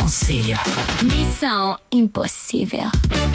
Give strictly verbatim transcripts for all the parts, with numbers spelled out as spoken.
Conselho. Missão Impossível.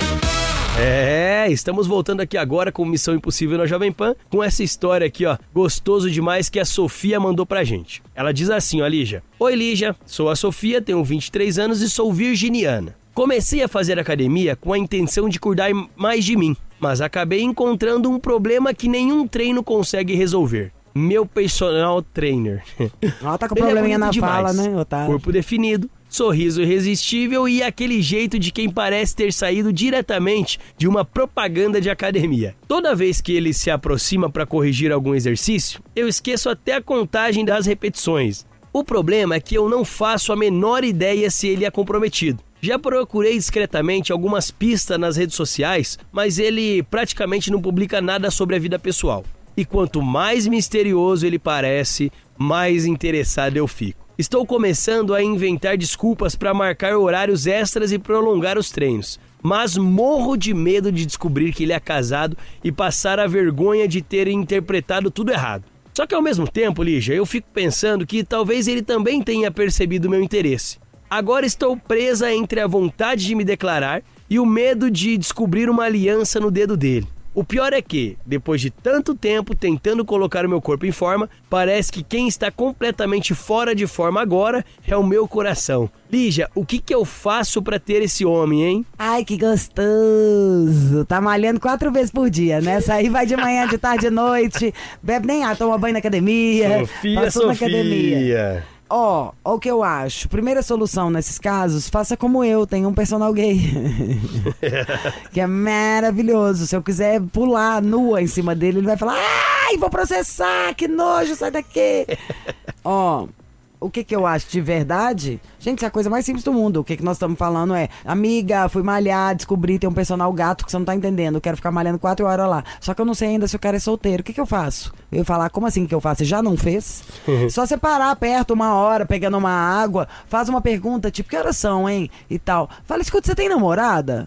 É, estamos voltando aqui agora com Missão Impossível na Jovem Pan, com essa história aqui, ó, gostoso demais, que a Sofia mandou pra gente. Ela diz assim, ó, Lígia. Oi, Lígia, sou a Sofia, tenho vinte e três anos e sou virginiana. Comecei a fazer academia com a intenção de cuidar mais de mim, mas acabei encontrando um problema que nenhum treino consegue resolver. Meu personal trainer. Ela tá com probleminha na fala, né, Otávio? Corpo definido, sorriso irresistível e aquele jeito de quem parece ter saído diretamente de uma propaganda de academia. Toda vez que ele se aproxima para corrigir algum exercício, eu esqueço até a contagem das repetições. O problema é que eu não faço a menor ideia se ele é comprometido. Já procurei discretamente algumas pistas nas redes sociais, mas ele praticamente não publica nada sobre a vida pessoal. E quanto mais misterioso ele parece, mais interessado eu fico. Estou começando a inventar desculpas para marcar horários extras e prolongar os treinos, mas morro de medo de descobrir que ele é casado e passar a vergonha de ter interpretado tudo errado. Só que ao mesmo tempo, Lígia, eu fico pensando que talvez ele também tenha percebido o meu interesse. Agora estou presa entre a vontade de me declarar e o medo de descobrir uma aliança no dedo dele. O pior é que, depois de tanto tempo tentando colocar o meu corpo em forma, parece que quem está completamente fora de forma agora é o meu coração. Lígia, o que que eu faço pra ter esse homem, hein? Ai, que gostoso. Tá malhando quatro vezes por dia, né? Sair vai de manhã, de tarde, de noite. Bebe nem água, toma banho na academia. Sofia, passou Sofia. na academia. Ó, ó o que eu acho. Primeira solução nesses casos, faça como eu, tenha um personal gay. Que é maravilhoso. Se eu quiser pular nua em cima dele, ele vai falar: ai, vou processar, que nojo, sai daqui. Ó, o que que eu acho de verdade? Gente, isso é a coisa mais simples do mundo. O que que nós estamos falando é: amiga, fui malhar, descobri, tem um personal gato que você não tá entendendo. Eu quero ficar malhando quatro horas lá. Só que eu não sei ainda se o cara é solteiro. O que que eu faço? Eu ia falar: como assim que eu faço? Você já não fez? Só você parar perto uma hora, pegando uma água, faz uma pergunta, tipo, que horas são, hein? E tal. Fala: escuta, você tem namorada?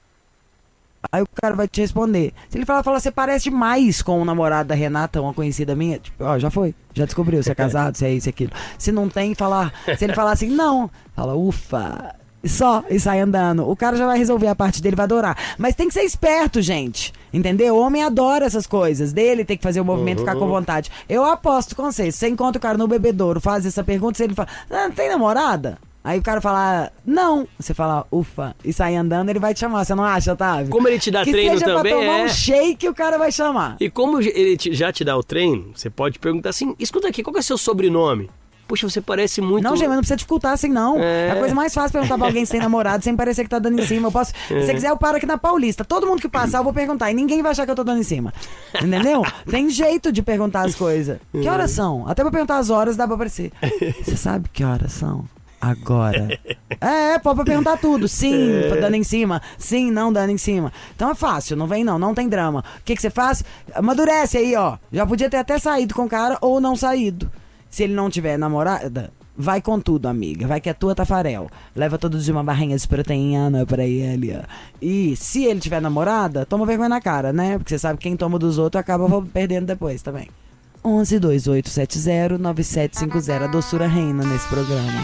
Aí o cara vai te responder. Se ele falar, fala, você parece demais com o namorado da Renata, uma conhecida minha. Tipo, ó, já foi. Já descobriu se é casado, se é isso e aquilo. Se não tem, falar. Se ele falar assim, não. Fala, ufa. Só, e sai andando. O cara já vai resolver a parte dele, vai adorar. Mas tem que ser esperto, gente. Entendeu? O homem adora essas coisas. Dele tem que fazer o movimento, uhum. Ficar com vontade. Eu aposto com vocês. Você encontra o cara no bebedouro, faz essa pergunta, se ele fala, ah, tem namorada? Aí o cara fala, não. Você fala, ufa, e sai andando, ele vai te chamar. Você não acha, Otávio? Como ele te dá que treino seja também, pra tomar é... um shake, o cara vai chamar. E como ele te, já te dá o treino, você pode perguntar assim, escuta aqui, qual que é o seu sobrenome? Puxa, você parece muito... Não, gente, mas não precisa dificultar assim, não. É, é a coisa mais fácil perguntar pra alguém se tem namorado, sem parecer que tá dando em cima. Eu posso... É. Se você quiser, eu paro aqui na Paulista. Todo mundo que passar, eu vou perguntar. E ninguém vai achar que eu tô dando em cima. Entendeu? Tem jeito de perguntar as coisas. Que horas são? Até pra perguntar as horas, dá pra aparecer. Você sabe que horas são? Agora. É, pode perguntar tudo. Sim, é. Dando em cima. Sim, não dando em cima. Então é fácil, não vem não, não tem drama. O que que você faz? Amadurece aí, ó. Já podia ter até saído com o cara ou não saído. Se ele não tiver namorada, vai com tudo, amiga. Vai que é tua, Tafarel. Leva todo dia uma barrinha de proteína pra ele, ó. E se ele tiver namorada, toma vergonha na cara, né? Porque você sabe que quem toma dos outros acaba perdendo depois também. onze, dois oito sete zero, nove sete cinco zero. A doçura reina nesse programa.